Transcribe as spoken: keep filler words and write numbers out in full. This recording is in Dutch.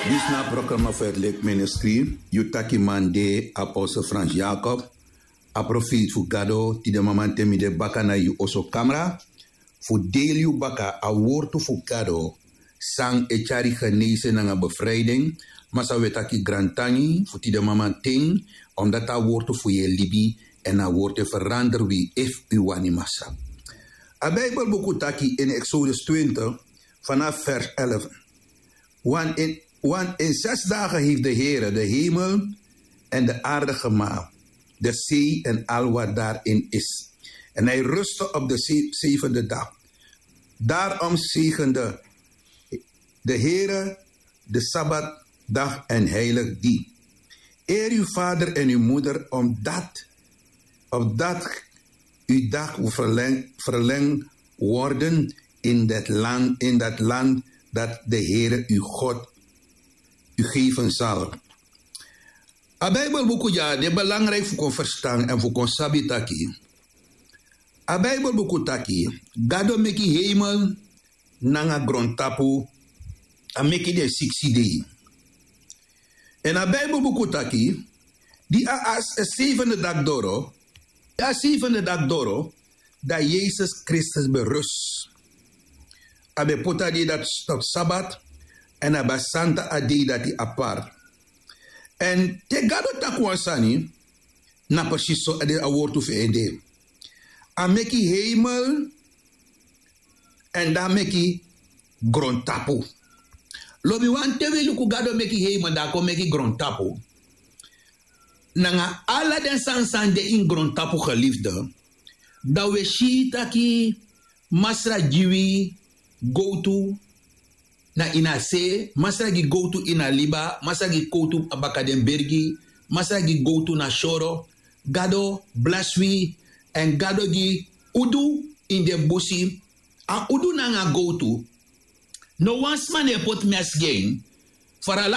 Dit na programma Verlijk Ministry, Yutaki Mande, Apostel Frans Jacob, a profeet voor Gado, die de mamante mi de baka na yu oso camera, voor deel yu baka a woord voor Gado, sang e chari genezen na bevrijding, maar sa wetaki grantani, voor die de mamante, omdat a woord voor je libi, en a woord verander wie if u wani massa. A Bijbelboek taki in Exodus twintig, vanaf vers elf. Want in, want in zes dagen heeft de Heer de hemel en de aarde gemaakt, de zee en al wat daarin is. En hij rustte op de zevende dag. Daarom zegende de Heer de Sabbatdag en heilig die. Eer uw vader en uw moeder, omdat, opdat uw dag verlengd verleng worden in dat land, in dat land dat de Heer uw God u geven zal. A Bijbelboek ja, de belangrijk voor kon verstaan en voor kon sabitaki. A Bijbelboek taki, gado meki hemel, nanga grondtapu, a meki de sixty En a Bijbelboek taki, die a as a zevende dag doro, a zevende dag doro, dat Jezus Christus berust. Abe pota die dat op Sabbat, en abe Santa adi dat die apart. En te gado takwansani, na precies zo ade a woord of ende. A meki hemel, en da meki grondtapu. Lobi wan tewe luku gado meki hemel, da ko meki grondtapu. Nanga ala den sansan de in grondtapu geliefde, da we shita ki masra jiwi go to na ina se, masra gi go to ina liba, masra gi go to abakadenbergi, masra gi go to na shoro, gado blaswi, en gado gi udu in de busi, a udu nanga go to, no once man e pot mes gain, for a